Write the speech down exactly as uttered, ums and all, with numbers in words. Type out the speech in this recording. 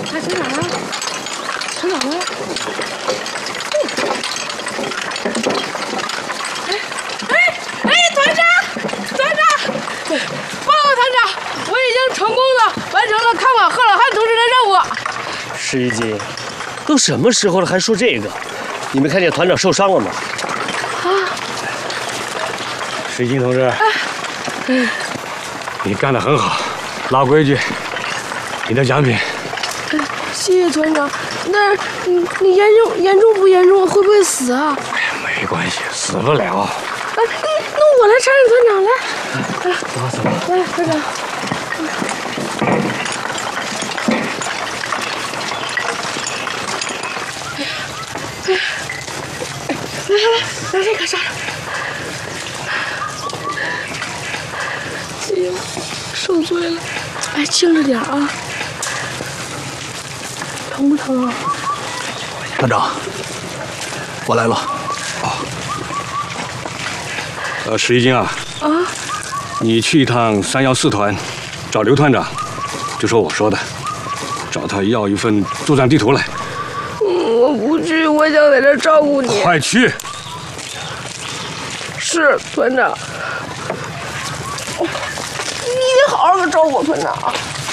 看成长了，成长了。哎哎哎，团长，团长，报告团长，我已经成功的完成了看管贺老汉同志的任务。 石一金，都什么时候了还说这个？你没看见团长受伤了吗？ 啊！ 石一金同志， 嗯， 你干得很好，老规矩。你的奖品。 谢谢团长。那你你严重严重不严重？会不会死啊？ 哎呀，没关系，死不了。 啊，那我来搀着团长来。 走吧，走吧。 来，团长。来来来，来这个上。哎呦，受罪了。哎，轻着点啊。疼不疼啊？ 团长，我来了。 哦。呃，石一金啊。 啊。 你去一趟三幺四团，找刘团长，就说我说的，找他要一份作战地图来。 嗯，我不去，我想在这照顾你。 快去！ 是团长。你得好好的照顾我，团长。